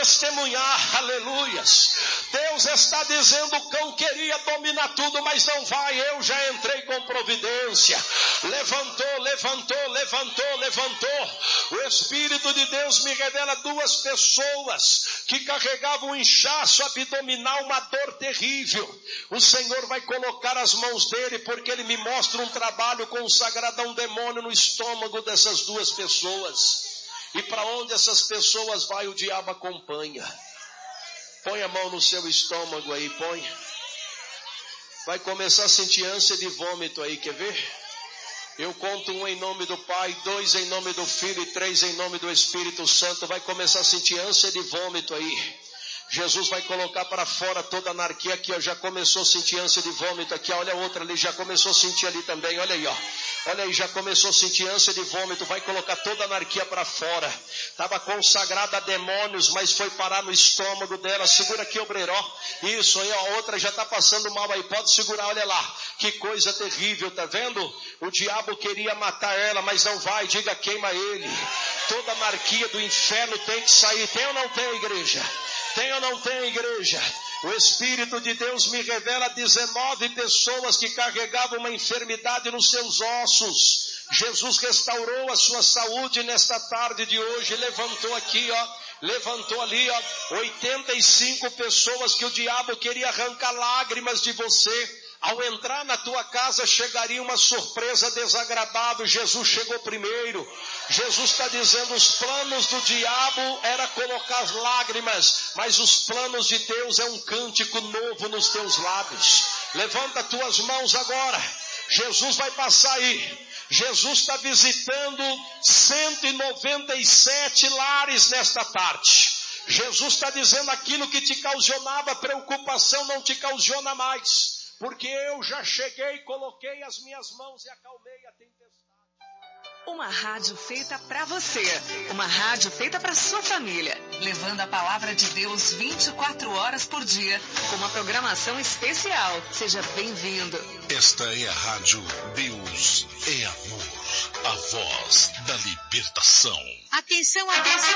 testemunhar, aleluias. Deus está dizendo: o cão queria dominar tudo, mas não vai, eu já entrei com providência. Levantou. O Espírito de Deus me revela duas pessoas que carregavam um inchaço abdominal, uma dor terrível. O Senhor vai colocar as mãos dele, porque ele me mostra um trabalho consagrado a um demônio no estômago dessas duas pessoas. E para onde essas pessoas vai, o diabo acompanha. Põe a mão no seu estômago aí, põe. Vai começar a sentir ânsia de vômito aí, quer ver? Eu conto 1 em nome do Pai, 2 em nome do Filho e 3 em nome do Espírito Santo. Vai começar a sentir ânsia de vômito aí. Jesus vai colocar para fora toda a anarquia aqui, ó. Já começou a sentir ânsia de vômito aqui, ó. Olha a outra ali, já começou a sentir ali também, olha aí, ó. Olha aí, já começou a sentir ânsia de vômito. Vai colocar toda a anarquia para fora. Estava consagrada a demônios, mas foi parar no estômago dela. Segura aqui, obreiro, ó. Isso aí, ó. A outra já está passando mal aí, pode segurar, olha lá. Que coisa terrível, tá vendo? O diabo queria matar ela, mas não vai, diga: queima ele. Toda a anarquia do inferno tem que sair. Tem ou não tem, igreja? Tem ou não tem, igreja? O Espírito de Deus me revela 19 pessoas que carregavam uma enfermidade nos seus ossos. Jesus restaurou a sua saúde nesta tarde de hoje. Levantou aqui, ó. Levantou ali, ó. 85 pessoas que o diabo queria arrancar lágrimas de você. Ao entrar na tua casa chegaria uma surpresa desagradável. Jesus chegou primeiro. Jesus está dizendo: os planos do diabo era colocar as lágrimas, mas os planos de Deus é um cântico novo nos teus lábios. Levanta tuas mãos agora. Jesus vai passar aí. Jesus está visitando 197 lares nesta tarde. Jesus está dizendo: aquilo que te causava preocupação não te causona mais. Porque eu já cheguei, coloquei as minhas mãos e acalmei a tempestade. Uma rádio feita para você. Uma rádio feita para sua família. Levando a palavra de Deus 24 horas por dia. Com uma programação especial. Seja bem-vindo. Esta é a rádio Deus é Amor. A voz da libertação. Atenção, atenção.